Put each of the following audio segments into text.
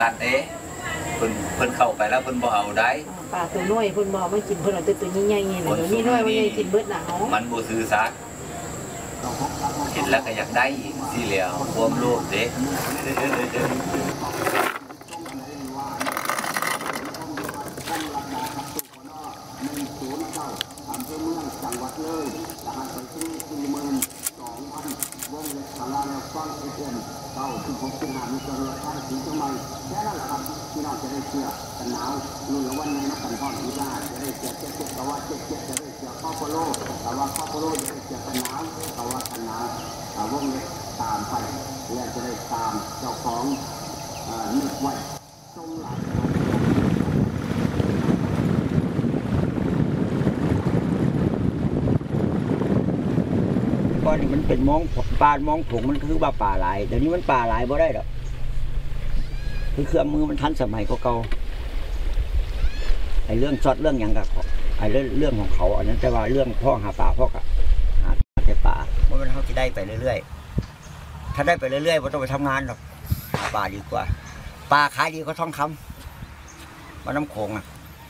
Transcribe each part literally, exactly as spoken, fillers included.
ตัดเอ๊ะเพิ่นเพิ่นเข้าไปแล้วเพิ่นบ่เอาได้ปลาตัวน้อยเพิ่นบ่ไม่กินเพิ่นเอาแต่ตัวใหญ่ๆนี่แหละตัวนี้น้อยบ่ใหญ่กินเบิดหนามันบ่ซื่อสัตย์เห็นแล้วก็อยากได้อีกสิแล้วความโลภเด้อำเภอเมืองจังหวัดเลยรหัสไปที่สี่หมื่นสองพันวงเล็บสาราแล้วฟังเอฟเอ็มเก้าสิบหกสิงหาคมจะเรือท่าสีจังหวัดแค่นั้นแหละครับที่เราจะได้เชื่อกันหนาวหนึ่งวันนี้นักการท่องเที่ยวจะได้เชื่อเจ็ดเจ็ดแต่ว่าเจ็ดเจ็ดจะได้เชื่อข้าวโพดแต่ว่าข้าวโพดจะได้เชื่อกันหนาวแต่ว่ากันหนาววงเล็บตามไปและจะได้ตามเจ้าของหนึ่งวันตรงหลังก้อนนี่มันเป็นมองปลามองผงมันคือว่าป่าหลายเดี๋ยวนี้มันป่าหลายบ่ได้หรอกคือเครื่องมือมันทันสมัยเก่าไอ้เรื่องช็อตเรื่องอย่างกับไอ้เรื่องเรื่องของเขาอันนั้นแต่ว่าเรื่องพ่อหาป่าพ่อกะหาแต่ป่ามันเป็นเขาที่ได้ไปเรื่อยๆถ้าได้ไปเรื่อยๆมันต้องไปทำงานหรอกป่าดีกว่าป่าขายดีก็ทองคำมันน้ำโขงอ่ะ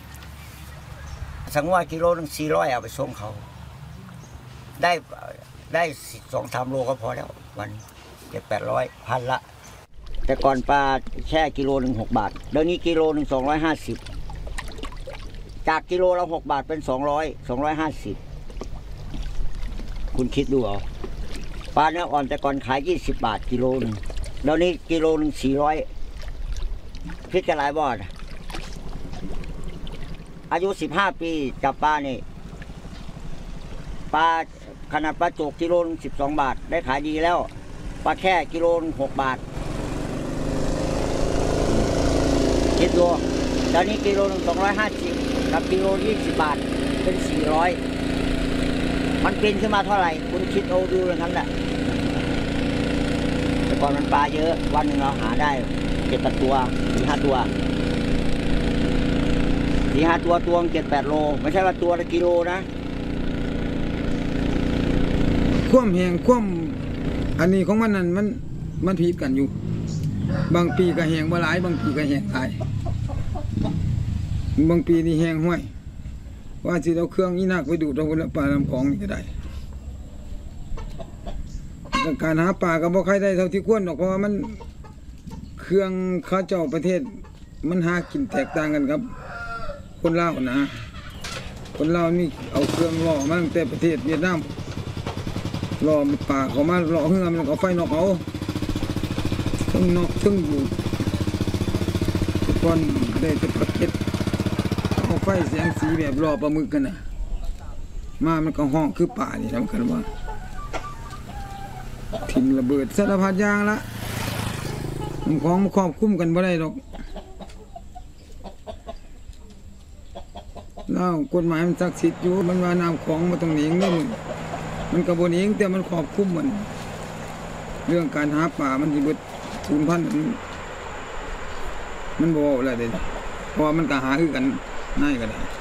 สังว่ากิโลนึงสี่ร้อยเอาไปส่งเขาได้ได้สองสามโลก็พอแล้ววันเจ็ดแปดร้อยพันละแต่ก่อนปลาแช่กิโลหนึ่งหกบาทเดี๋ยวนี้กิโลหนึ่งสองร้อยห้าสิบจากกิโลละหกบาทเป็นสองร้อยสองร้อยห้าสิบคุณคิดดูเอาปลาเนื้ออ่อนแต่ก่อนขายยี่สิบบาทกิโลหนึ่งเดี๋ยวนี้กิโลหนึ่งสี่ร้อยคิดกันหลายบาทอายุสิบห้าปีจับปลานี่ปลาขนาดปลาโจกกิโลนึงสิบสองบาทได้ขายดีแล้วปลาแค่กิโลนึงหกบาทคิดดูตอนนี้กิโลนึงสองร้อยห้าสิบกับกิโลยี่สิบบาทเป็นสี่ร้อยมันเป็นขึ้นมาเท่าไหร่คุณคิดเอาดูอย่างนั้นแหละแต่ก่อนมันปลาเยอะวันหนึ่งเราหาได้เจ็ดตัวสี่ห้าตัวสี่ห้าตัวตัวเจ็ดแปดโลไม่ใช่ว่าตัวละกิโลนะคว่ำแหงคว่ำอันนี้ของมันนั่นมันมันผิดกันอยู่บางปีก็แหงบ่หลายบางปีก็แหงหลายบางปีนี่แหงห้วยว่าสิเอาเครื่องอีนักไปดูดเอาปลาลำของนี่ก็ได้การหาปลาก็บ่ใครได้เท่าที่ควรหรอกเพราะว่ามันเครื่องเขาเจ้าประเทศมันหากินแตกต่างกันครับคนลาวนะคนลาวนี่เอาเครื่องล่อมาตั้งแต่ประเทศเวียดนามรอป่าเขามารอเฮือมันเขาไฟนอกเอาต้องนอกต้องอยู่ทุกคนได้จะประเก็ตเขาไฟเสียงสีแบบรอปลาหมึกกันนะมามันก็ห้องคือป่านี่ทำกันว่าทิ้งระเบิดสารพัดยางละมันของมันครอบคุ้มกันไม่ได้หรอกแล้วกฎหมายมันศักดิ์สิทธิ์อยู่มันว่าน้ำของมาตรงนี้นี่มึงมันกระบวนเองแต่มันครอบคลุมมันเรื่องการหาป่ามันที่เบิดสูญพันธุ์มันบอกอะไรเด็ดเพราะมันก็หาคือกันง่ายก็ได้